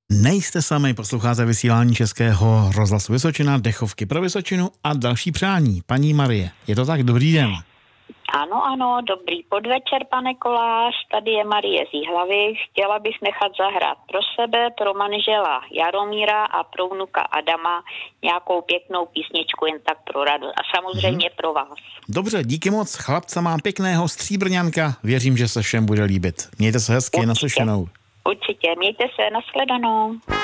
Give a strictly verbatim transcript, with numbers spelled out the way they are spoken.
Nejste sami, posloucháte vysílání Českého rozhlasu Vysočina, dechovky pro Vysočinu a další přání. Paní Marie, je to tak? Dobrý den. Ano, ano, dobrý podvečer, pane Kolář, tady je Marie z Jihlavy. Chtěla bych nechat zahrát pro sebe, pro manžela Jaromíra a pro vnuka Adama nějakou pěknou písničku jen tak pro radost a samozřejmě hmm. pro vás. Dobře, díky moc, chlapca má pěkného stříbrňanka, věřím, že se všem bude líbit. Mějte se hezky, naslyšenou. Určitě, mějte se, nashledanou.